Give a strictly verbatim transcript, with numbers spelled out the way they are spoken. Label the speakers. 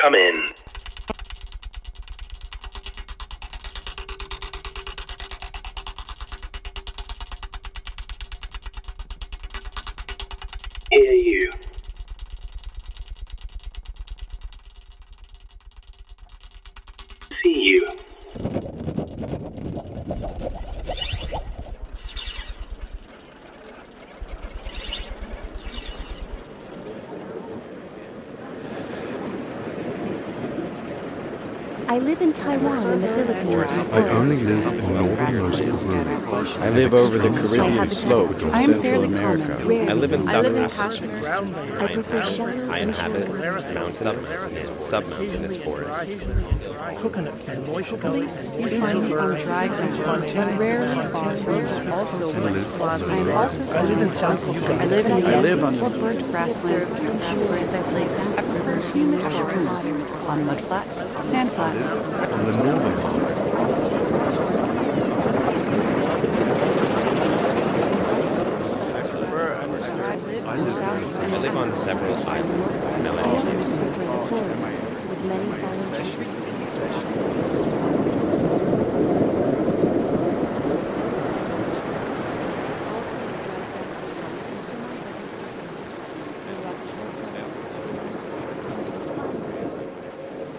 Speaker 1: Come in. Hear you. See you.
Speaker 2: I live in Taiwan in the Philippines.
Speaker 3: I only live on the northernmost Peru.
Speaker 4: I live over the Caribbean slope of
Speaker 2: I am
Speaker 4: Central
Speaker 2: fairly
Speaker 4: America.
Speaker 2: common.
Speaker 5: I live in
Speaker 2: I
Speaker 5: South
Speaker 2: live in
Speaker 5: Africa.
Speaker 2: Kashmir. I prefer shallow
Speaker 5: I
Speaker 2: and
Speaker 5: inhabit
Speaker 2: shallow waters.
Speaker 5: mountain and submountainous forests.
Speaker 6: You find me on dry ground, but rarely far from also with Swazi.
Speaker 2: I am also
Speaker 6: I live in South Utah.
Speaker 2: I live in the
Speaker 4: I live
Speaker 2: desert
Speaker 4: on
Speaker 2: or burnt grassland, shores of lakes. I prefer humid shores on mud flats, sand flats.
Speaker 3: On the northern part,